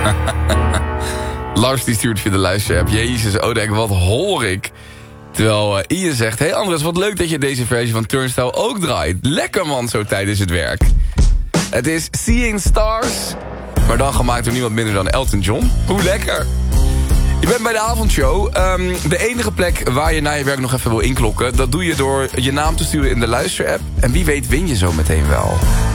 Lars die stuurt via de luisterapp. Jezus, Odek, wat hoor ik. Terwijl Ian zegt... Hey Andres, wat leuk dat je deze versie van Turnstile ook draait. Lekker man, zo tijdens het werk. Het is Seeing Stars. Maar dan gemaakt door niemand minder dan Elton John. Hoe lekker. Je bent bij de avondshow. De enige plek waar je na je werk nog even wil inklokken... dat doe je door je naam te sturen in de luisterapp. En wie weet win je zo meteen wel.